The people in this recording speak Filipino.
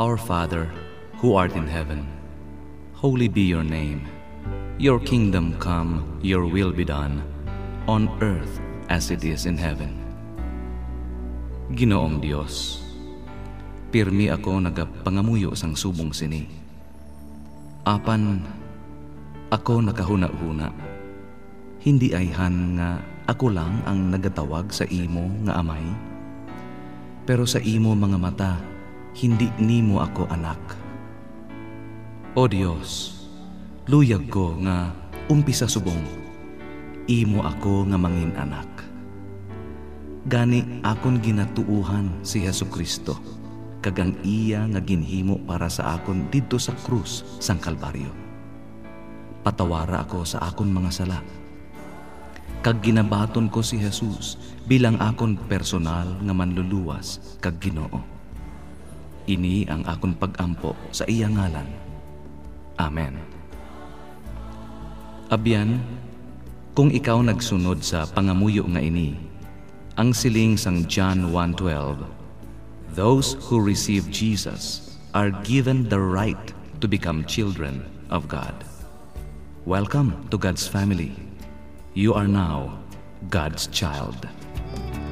Our Father, who art in heaven, holy be your name. Your kingdom come, your will be done, on earth as it is in heaven. Ginoong Dios, pirmi ako nagapangamuyo sang subong sini. Apan ako nakahuna-huna, hindi ayhan nga ako lang ang nagatawag sa imo nga amay. Pero sa imo mga mata, hindi nimo ako anak. O Dios, luyag ko nga umpisa subong, imo ako nga mangin anak. Gani akon ginatuuhan si Jesucristo, kagang iya nga ginhimo para sa akon didto sa krus sang Kalbaryo. Patawara ako sa akon mga sala. Kag ginabaton ko si Jesus bilang akon personal nga manluluwas kag Ginoo. Ini ang akon pag-ampo sa iya ngalan. Amen. Abyan, kung ikaw nagsunod sa pangamuyo nga ini, ang siling sang John 1:12, those who receive Jesus are given the right to become children of God. Welcome to God's family. You are now God's child.